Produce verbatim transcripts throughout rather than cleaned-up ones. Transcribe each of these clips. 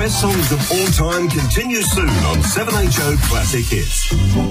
best songs of all time continues soon on seven H O Classic Hits.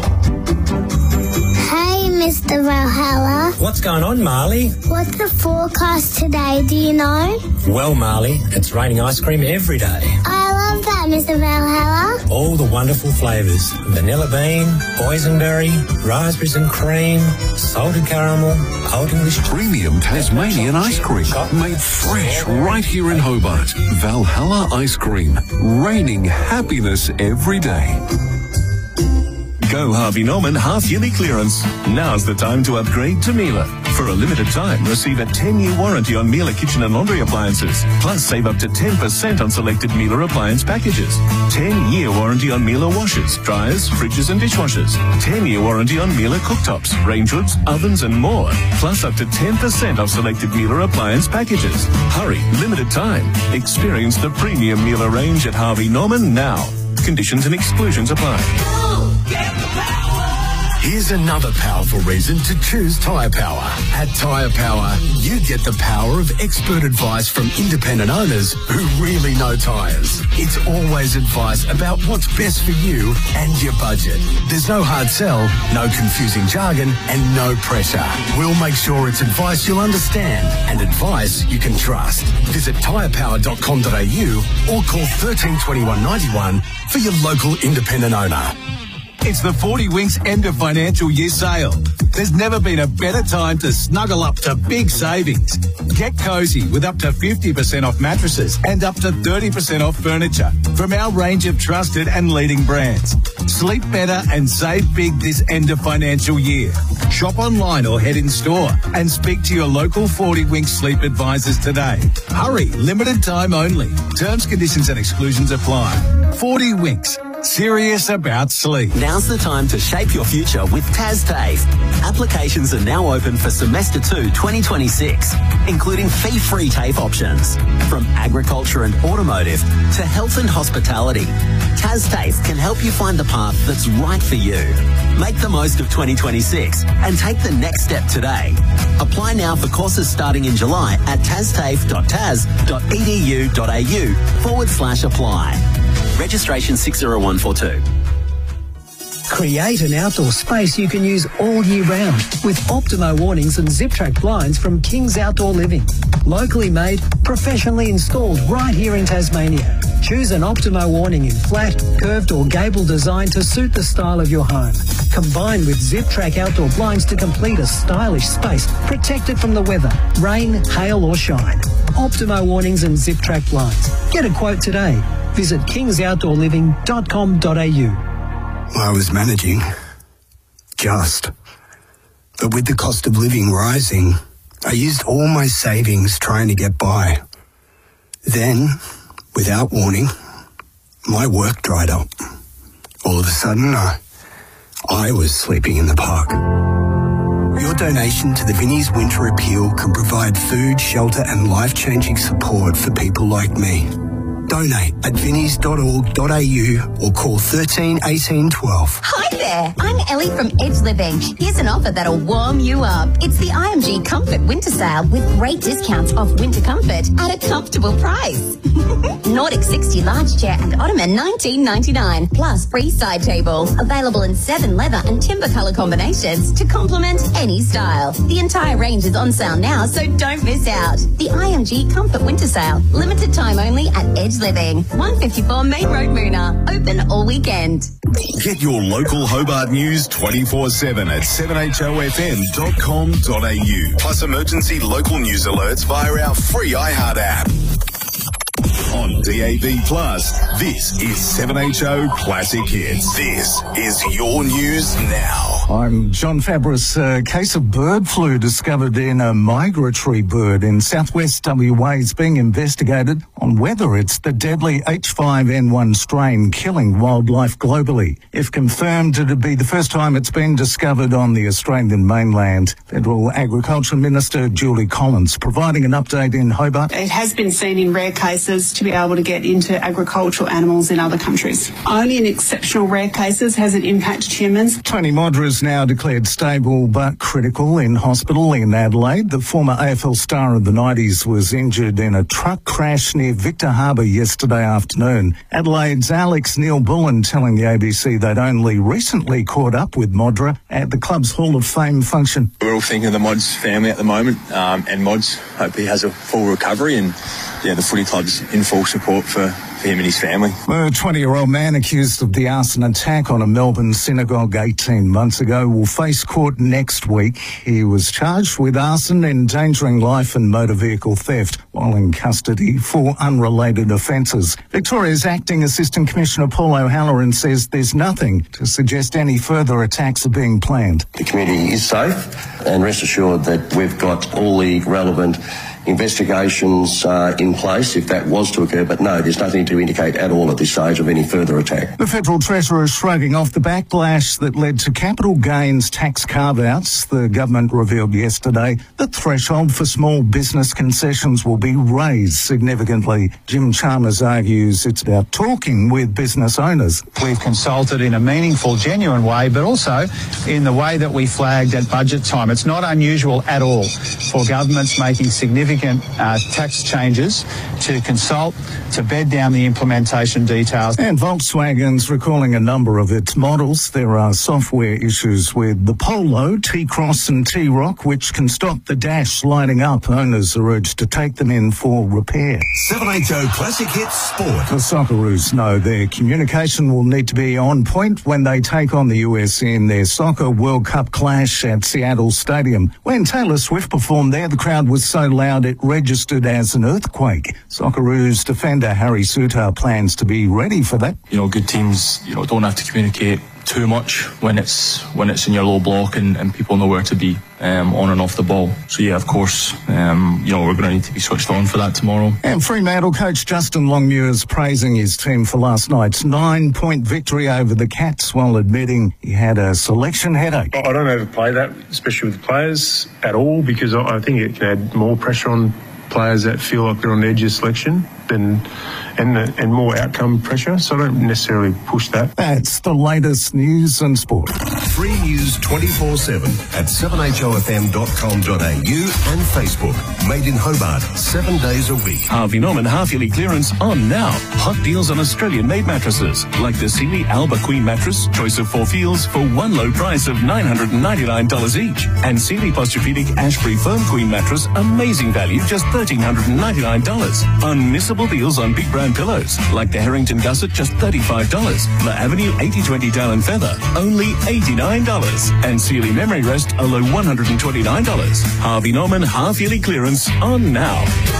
Hey, Mister Valhalla. What's going on, Marley? What's the forecast today, do you know? Well, Marley, it's raining ice cream every day. I love that, Mister Valhalla. All the wonderful flavours. Vanilla bean, boysenberry, raspberries and cream, salted caramel, Old English... Premium Tasmanian ice cream, made fresh right here in Hobart. Valhalla Ice Cream, raining happiness every day. Go Harvey Norman half-yearly clearance. Now's the time to upgrade to Miele. For a limited time, receive a ten-year warranty on Miele kitchen and laundry appliances. Plus, save up to ten percent on selected Miele appliance packages. ten-year warranty on Miele washers, dryers, fridges and dishwashers. ten-year warranty on Miele cooktops, range hoods, ovens and more. Plus, up to ten percent off selected Miele appliance packages. Hurry, limited time. Experience the premium Miele range at Harvey Norman now. Conditions and exclusions apply. Here's another powerful reason to choose Tyre Power. At Tyre Power, you get the power of expert advice from independent owners who really know tyres. It's always advice about what's best for you and your budget. There's no hard sell, no confusing jargon, and no pressure. We'll make sure it's advice you'll understand and advice you can trust. Visit tyre power dot com dot a u or call one three two one, nine one for your local independent owner. It's the forty Winks end of financial year sale. There's never been a better time to snuggle up to big savings. Get cosy with up to fifty percent off mattresses and up to thirty percent off furniture from our range of trusted and leading brands. Sleep better and save big this end of financial year. Shop online or head in store and speak to your local forty Winks sleep advisors today. Hurry, limited time only. Terms, conditions and exclusions apply. forty Winks. Serious about sleep. Now's the time to shape your future with TasTAFE. Applications are now open for Semester two twenty twenty-six, including fee-free TAFE options. From agriculture and automotive to health and hospitality, TasTAFE can help you find the path that's right for you. Make the most of twenty twenty-six and take the next step today. Apply now for courses starting in July at tastafe dot tas dot e d u dot a u forward slash apply. Registration six zero one four two. Create an outdoor space you can use all year round with Optimo awnings and Zip-Track blinds from King's Outdoor Living. Locally made, professionally installed right here in Tasmania. Choose an Optimo awning in flat, curved or gable design to suit the style of your home. Combined with Zip-Track outdoor blinds to complete a stylish space protected from the weather, rain, hail or shine. Optimo awnings and Zip-Track blinds. Get a quote today. Visit kings outdoor living dot com dot a u. I was managing, just. But with the cost of living rising, I used all my savings trying to get by. Then, without warning, my work dried up. All of a sudden, I, I was sleeping in the park. Your donation to the Vinnie's Winter Appeal can provide food, shelter and life-changing support for people like me. Donate at vinnies dot org dot a u or call thirteen eighteen twelve. Hi there, I'm Ellie from Edge Living. Here's an offer that'll warm you up. It's the I M G Comfort Winter Sale with great discounts off winter comfort at a comfortable price. Nordic sixty large chair and ottoman nineteen ninety-nine plus free side table. Available in seven leather and timber colour combinations to complement any style. The entire range is on sale now, so don't miss out. The I M G Comfort Winter Sale, limited time only at Edge Living, one fifty-four Main Road, Moona. Open all weekend. Get your local Hobart news twenty-four seven at seven h o f m dot com dot a u. Plus emergency local news alerts via our free iHeart app. On D A B Plus, this is seven H O Classic Hits. This is your news now. I'm John Fabris. A case of bird flu discovered in a migratory bird in southwest W A is being investigated on whether it's the deadly H five N one strain killing wildlife globally. If confirmed, it'd be the first time it's been discovered on the Australian mainland. Federal Agriculture Minister Julie Collins providing an update in Hobart. It has been seen in rare cases to be able to get into agricultural animals in other countries. Only in exceptional rare cases has it impacted humans. Tony Modra is now declared stable but critical in hospital in Adelaide. The former A F L star of the nineties was injured in a truck crash near Victor Harbour yesterday afternoon. Adelaide's Alex Neil-Bullen telling the A B C they'd only recently caught up with Modra at the club's Hall of Fame function. We're all thinking of the Mods family at the moment, um, and Mods hope he has a full recovery, and yeah, the footy club's in full support for him and his family. A twenty-year-old man accused of the arson attack on a Melbourne synagogue eighteen months ago will face court next week. He was charged with arson, endangering life and motor vehicle theft while in custody for unrelated offences. Victoria's Acting Assistant Commissioner Paul O'Halloran says there's nothing to suggest any further attacks are being planned. The community is safe, and rest assured that we've got all the relevant investigations uh, in place if that was to occur, but no, there's nothing to indicate at all at this stage of any further attack. The Federal Treasurer is shrugging off the backlash that led to capital gains tax carve-outs. The government revealed yesterday the threshold for small business concessions will be raised significantly. Jim Chalmers argues it's about talking with business owners. We've consulted in a meaningful, genuine way, but also in the way that we flagged at budget time. It's not unusual at all for governments making significant Uh, tax changes to consult, to bed down the implementation details. And Volkswagen's recalling a number of its models. There are software issues with the Polo, T-Cross and T-Rock, which can stop the dash lighting up. Owners are urged to take them in for repair. seven H O Classic Hits Sport. The Socceroos know their communication will need to be on point when they take on the U S in their Soccer World Cup clash at Seattle Stadium. When Taylor Swift performed there, the crowd was so loud it registered as an earthquake. Socceroos defender Harry Souttar plans to be ready for that. You know, good teams, you know, don't have to communicate too much when it's when it's in your low block and, and people know where to be um, on and off the ball. So yeah, of course, um, you know, we're going to need to be switched on for that tomorrow. And Fremantle coach Justin Longmuir is praising his team for last night's nine-point victory over the Cats while admitting he had a selection headache. I don't overplay that, especially with players at all, because I think it can add more pressure on players that feel like they're on the edge of selection than and and more outcome pressure, so I don't necessarily push that. That's the latest news and sport. Free news twenty-four seven at seven H O F M dot com dot A U and Facebook. Made in Hobart, seven days a week. Harvey Norman half-yearly clearance on now. Hot deals on Australian-made mattresses, like the Sealy Alba Queen mattress, choice of four feels for one low price of nine hundred ninety-nine dollars each. And Sealy Posturepedic Ashbury Foam Queen mattress, amazing value, just one thousand three hundred ninety-nine dollars. Unmissable deals on big brand pillows, like the Harrington Gusset, just thirty-five dollars. La Avenue eighty twenty Down Feather, only eighty-nine dollars. And Sealy Memory Rest, a low one hundred twenty-nine dollars. Harvey Norman half-yearly clearance on now.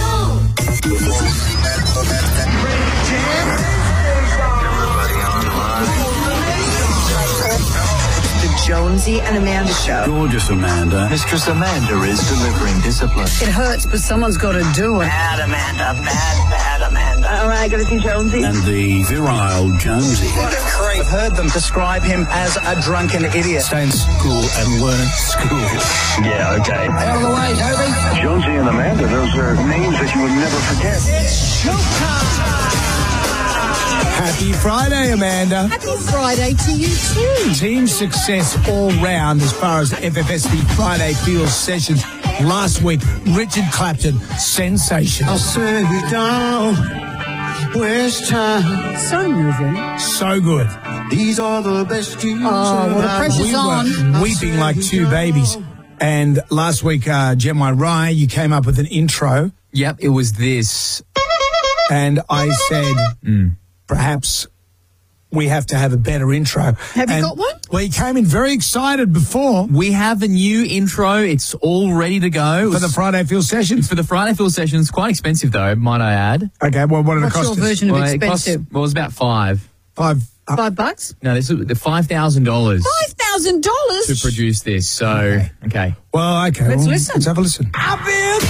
Jonesy and Amanda Show. Gorgeous Amanda. Mistress Amanda is delivering discipline. It hurts, but someone's got to do it. Bad Amanda, bad, bad Amanda. All right, got to see Jonesy. And the virile Jonesy. I've heard them describe him as a drunken idiot. Stay in school and learn at school. Yeah, okay. Out of the way, Toby. Jonesy and Amanda, those are names that you would never forget. It's showtime. Happy Friday, Amanda. Happy Friday to you too. Team success all round as far as the F F S B Friday Field Sessions. Last week, Richard Clapton, sensation. I'll set you down, waste time. So moving. So good. These are the best years. Oh, well, the pressure's we on. were weeping like two babies. And last week, uh, Gemma Rye, you came up with an intro. Yep, it was this. And I said... Mm. Perhaps we have to have a better intro. Have and, you got one? Well, he came in very excited before. We have a new intro. It's all ready to go. For the Friday Field Sessions? For the Friday Field Sessions. Quite expensive, though, might I add. Okay, well, what did What's it cost your us? version of well, expensive? It cost, well, it was about five. Five. Uh, five bucks? No, this is the five thousand dollars. Five thousand dollars? To produce this. So, okay. okay. Well, okay. Let's well, listen. Let's have a listen. I've been